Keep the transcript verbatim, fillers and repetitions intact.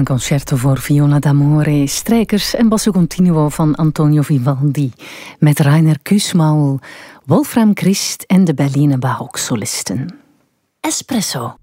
Een concerto voor viola d'amore, strijkers en basso continuo van Antonio Vivaldi. Met Rainer Kussmaul, Wolfram Christ en de Berliner Baroque solisten. Espresso.